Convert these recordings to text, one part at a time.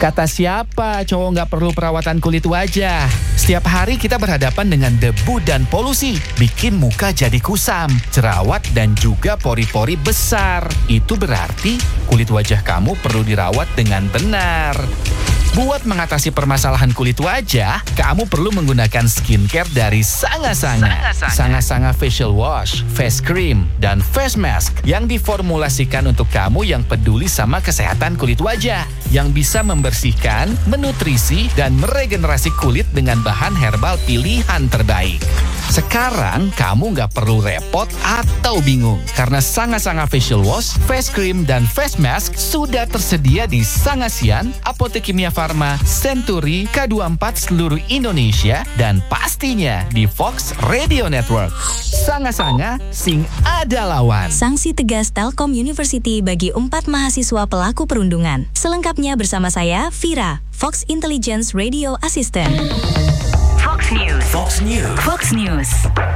Kata siapa cowok nggak perlu perawatan kulit wajah? Setiap hari kita berhadapan dengan debu dan polusi. Bikin muka jadi kusam, jerawat dan juga pori-pori besar. Itu berarti kulit wajah kamu perlu dirawat dengan benar. Buat mengatasi permasalahan kulit wajah, kamu perlu menggunakan skincare dari Sanga-Sanga. Sanga-Sanga Facial Wash, Face Cream, dan Face Mask yang diformulasikan untuk kamu yang peduli sama kesehatan kulit wajah. Yang bisa membersihkan, menutrisi, dan meregenerasi kulit dengan bahan herbal pilihan terbaik. Sekarang kamu nggak perlu repot atau bingung karena Sanga-Sanga Facial Wash, Face Cream, dan Face Mask sudah tersedia di Sangasian, Apotek Kimia Farma, Century, K24 seluruh Indonesia, dan pastinya di Fox Radio Network. Sanga-Sanga, sing ada lawan. Sanksi tegas Telkom University bagi 4 mahasiswa pelaku perundungan. Selengkapnya bersama saya, Vira, Fox Intelligence Radio Assistant. Fox News. Fox News. Fox News.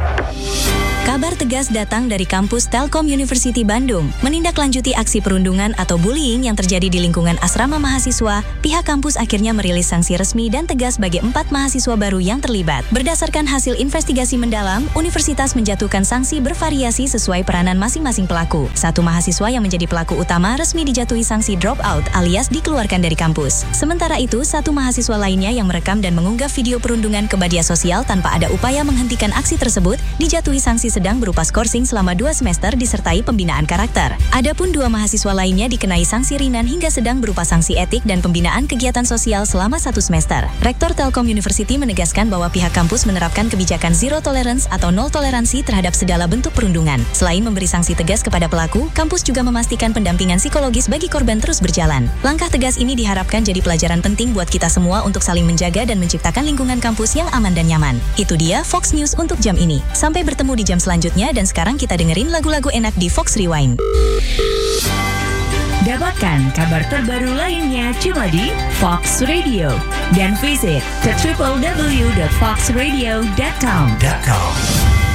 Kabar tegas datang dari kampus Telkom University Bandung. Menindaklanjuti aksi perundungan atau bullying yang terjadi di lingkungan asrama mahasiswa, pihak kampus akhirnya merilis sanksi resmi dan tegas bagi 4 mahasiswa baru yang terlibat. Berdasarkan hasil investigasi mendalam, universitas menjatuhkan sanksi bervariasi sesuai peranan masing-masing pelaku. 1 mahasiswa yang menjadi pelaku utama resmi dijatuhi sanksi drop out alias dikeluarkan dari kampus. Sementara itu, 1 mahasiswa lainnya yang merekam dan mengunggah video perundungan ke media sosial tanpa ada upaya menghentikan aksi tersebut dijatuhi sanksi sedang berupa skorsing selama 2 semester disertai pembinaan karakter. Adapun 2 mahasiswa lainnya dikenai sanksi ringan hingga sedang berupa sanksi etik dan pembinaan kegiatan sosial selama 1 semester. Rektor Telkom University menegaskan bahwa pihak kampus menerapkan kebijakan zero tolerance atau nol toleransi terhadap segala bentuk perundungan. Selain memberi sanksi tegas kepada pelaku, kampus juga memastikan pendampingan psikologis bagi korban terus berjalan. Langkah tegas ini diharapkan jadi pelajaran penting buat kita semua untuk saling menjaga dan menciptakan lingkungan kampus yang aman dan nyaman. Itu dia Fox News untuk jam ini. Sampai bertemu di jam selanjutnya dan sekarang kita dengerin lagu-lagu enak di Fox Rewind. Dapatkan kabar terbaru lainnya cuma di Fox Radio dan visit ke www.foxradio.com.